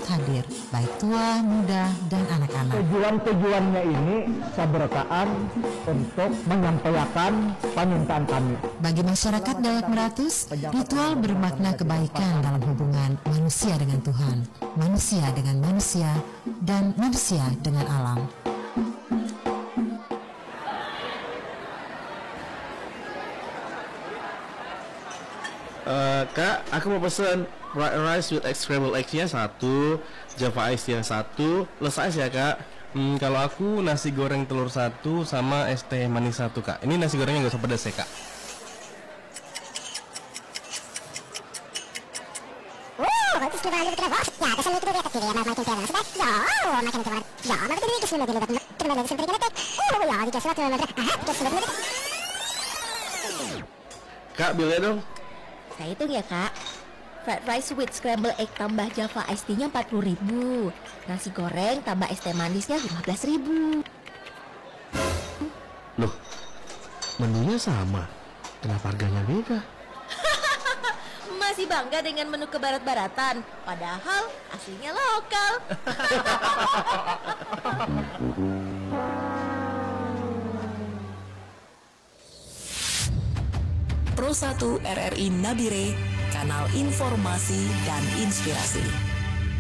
hadir, baik tua, muda, dan anak-anak. Tujuannya ini seberkaan untuk menyampaikan permintaan kami. Bagi masyarakat Dayak Meratus, ritual bermakna kebaikan dalam hubungan manusia dengan Tuhan, manusia dengan manusia, dan manusia dengan alam. Kak, aku mau pesen fried rice with scrambled eggs-nya 1, Java Ice-nya 1, plus ice ya kak. Kalau aku nasi goreng telur 1 sama es teh manis 1 kak. Ini nasi gorengnya gak usah pedas ya kak. Kak, bilnya dong. Saya hitung ya kak. Fried rice with scrambled egg tambah Java iced tea-nya 40.000. Nasi goreng tambah es teh manisnya 15.000. Loh, menunya sama. Kenapa harganya beda? Masih bangga dengan menu kebarat-baratan, padahal aslinya lokal. Pro 1 RRI Nabire, kanal informasi dan inspirasi.